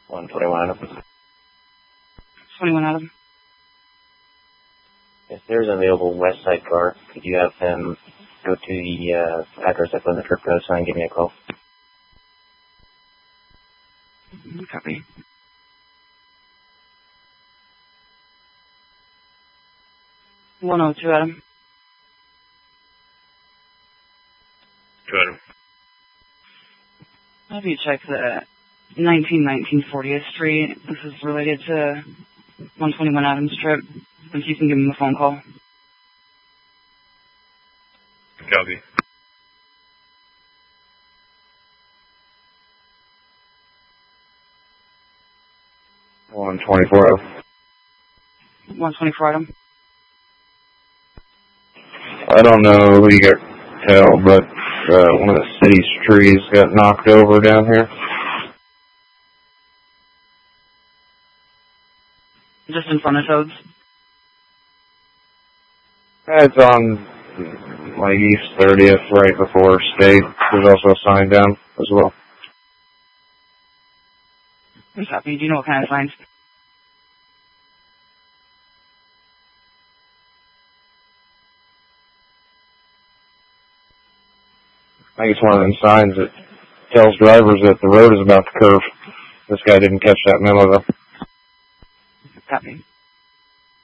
121 Adam. 21 Adam. If there's an available West Side car, could you have them go to the address I put in the trip code sign and give me a call? Copy. One 2 Adam. 2 Adam. Have you check the 1919 40th Street? This is related to 121 Adams trip. If you can give him a phone call. Copy. One 24. 124 Adam. I don't know who you got to tell, but one of the city's trees got knocked over down here. Just in front of Toads. It's on like East 30th, right before State. There's also a sign down as well. I'm happy. Do you know what kind of signs? I think it's one of them signs that tells drivers that the road is about to curve. This guy didn't catch that memo though. Copy.